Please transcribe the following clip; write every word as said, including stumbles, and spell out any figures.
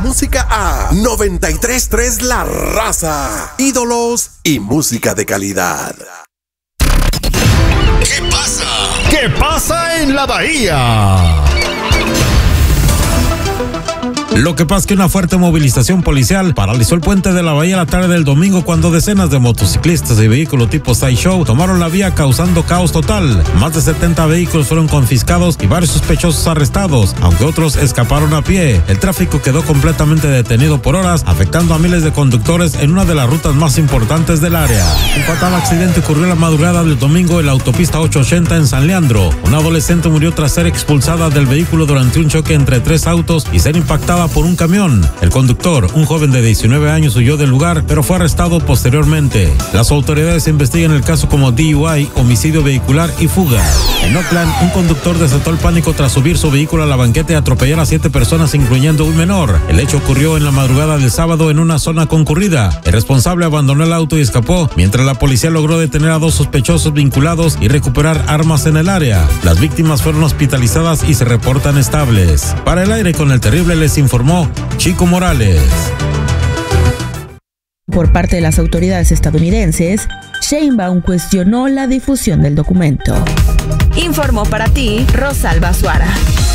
música a noventa y tres punto tres La Raza. Ídolos y música de calidad. ¿Qué pasa? ¿Qué pasa en la Bahía? Lo que pasa es que una fuerte movilización policial paralizó el puente de la Bahía la tarde del domingo cuando decenas de motociclistas y vehículos tipo Sideshow tomaron la vía causando caos total. Más de setenta vehículos fueron confiscados y varios sospechosos arrestados, aunque otros escaparon a pie. El tráfico quedó completamente detenido por horas, afectando a miles de conductores en una de las rutas más importantes del área. Un fatal accidente ocurrió la madrugada del domingo en la autopista ochocientos ochenta en San Leandro. Una adolescente murió tras ser expulsada del vehículo durante un choque entre tres autos y ser impactada por un camión. El conductor, un joven de diecinueve años, huyó del lugar, pero fue arrestado posteriormente. Las autoridades investigan el caso como D U I, homicidio vehicular y fuga. En Oakland, un conductor desató el pánico tras subir su vehículo a la banqueta y atropellar a siete personas, incluyendo un menor. El hecho ocurrió en la madrugada del sábado en una zona concurrida. El responsable abandonó el auto y escapó, mientras la policía logró detener a dos sospechosos vinculados y recuperar armas en el área. Las víctimas fueron hospitalizadas y se reportan estables. Para el aire con el terrible les informó Chico Morales. Por parte de las autoridades estadounidenses, Sheinbaum cuestionó la difusión del documento. Informó para ti Rosalba Suara.